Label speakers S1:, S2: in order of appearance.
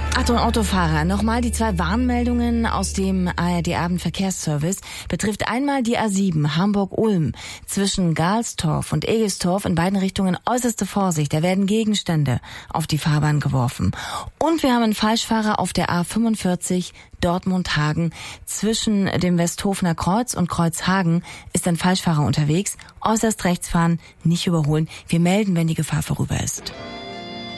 S1: Achtung, Autofahrer, nochmal die 2 Warnmeldungen aus dem ARD-Abendverkehrsservice. Betrifft einmal die A7 Hamburg-Ulm zwischen Galstorf und Egestorf, in beiden Richtungen äußerste Vorsicht. Da werden Gegenstände auf die Fahrbahn geworfen. Und wir haben einen Falschfahrer auf der A45 Dortmund-Hagen. Zwischen dem Westhofener Kreuz und Kreuzhagen ist ein Falschfahrer unterwegs. Äußerst rechts fahren, nicht überholen. Wir melden, wenn die Gefahr vorüber ist.